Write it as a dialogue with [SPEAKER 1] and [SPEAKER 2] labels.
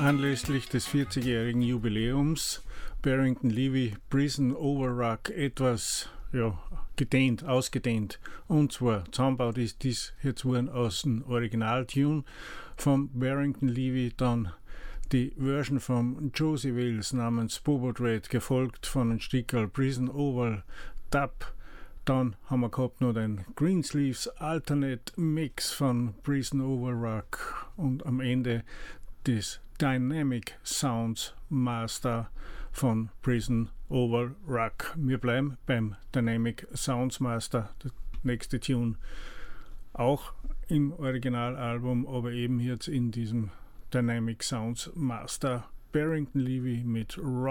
[SPEAKER 1] Anlässlich des 40-jährigen Jubiläums Barrington Levy Prison Overrock etwas ausgedehnt. Und zwar zusammengebaut ist dies jetzt worden aus dem Originaltune vom Barrington Levy, dann die Version von Josie Wales namens Bobo Dread, gefolgt von einem Stickerl Prison Oval Dub. Dann haben wir gehabt noch den Greensleeves Alternate Mix von Prison Overrock und am Ende das Dynamic Sounds Master von Prison Overrock. Wir bleiben beim Dynamic Sounds Master, der nächste Tune, auch im Originalalbum, aber eben jetzt in diesem Dynamic Sounds Master. Barrington Levy mit